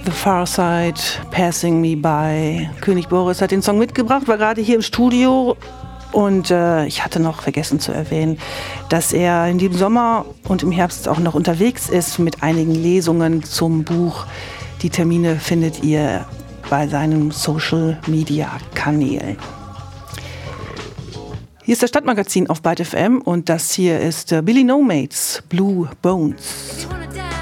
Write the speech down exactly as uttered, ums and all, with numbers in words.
The Far Side, Passing Me By. König Boris hat den Song mitgebracht, war gerade hier im Studio. Und äh, ich hatte noch vergessen zu erwähnen, dass er in diesem Sommer und im Herbst auch noch unterwegs ist mit einigen Lesungen zum Buch. Die Termine findet ihr bei seinen Social-Media-Kanälen. Hier ist das Stadtmagazin auf Byte F M und das hier ist äh, Billy No Mates, Blue Bones.